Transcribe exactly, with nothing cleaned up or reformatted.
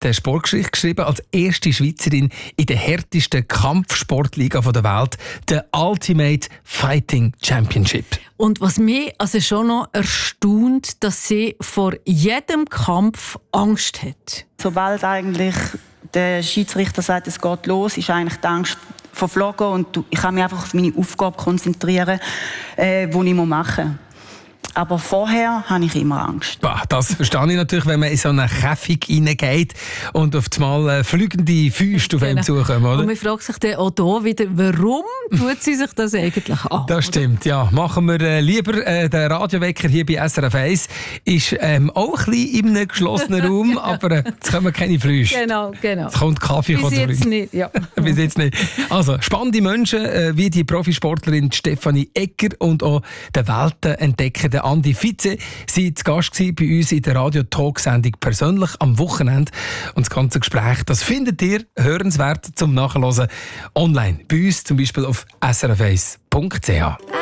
die Sportgeschichte geschrieben als erste Schweizerin in der härtesten Kampfsportliga der Welt, der Ultimate Fighting Championship. Und was mich also schon noch erstaunt, dass sie vor jedem Kampf Angst hat. Sobald eigentlich der Schiedsrichter sagt, es geht los, ist eigentlich die Angst verflogen und ich kann mich einfach auf meine Aufgabe konzentrieren, äh, die ich machen muss. Aber vorher habe ich immer Angst. Bah, das verstehe ich natürlich, wenn man in so eine Käfig hineingeht und auf einmal äh, fliegende Füße auf Genau. einem zukommen, oder? Und man fragt sich dann auch hier wieder, warum tut sie sich das eigentlich an? Das stimmt, ja. Machen wir äh, lieber äh, den Radiowecker hier bei S R F eins. Ist ähm, auch ein bisschen in einem geschlossenen Raum, aber äh, jetzt kommen keine Früchte. Genau, genau. Es kommt Kaffee. Bis jetzt nicht, ja. Bis jetzt nicht. Also, spannende Menschen, äh, wie die Profisportlerin Stefanie Egger und auch der Weltenentdecker der Andi Vize sind zu Gast gewesen bei uns in der Radio-Talk-Sendung «Persönlich» am Wochenende. Und das ganze Gespräch, das findet ihr hörenswert zum Nachhören online. Bei uns zum Beispiel auf s r f eins punkt c h.